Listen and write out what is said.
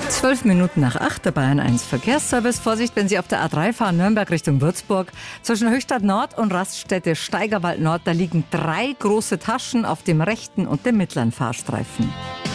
7:12 der Bayern 1 Verkehrsservice. Vorsicht, wenn Sie auf der A3 fahren, Nürnberg Richtung Würzburg. Zwischen Höchstadt Nord und Raststätte Steigerwald Nord, da liegen 3 große Taschen auf dem rechten und dem mittleren Fahrstreifen.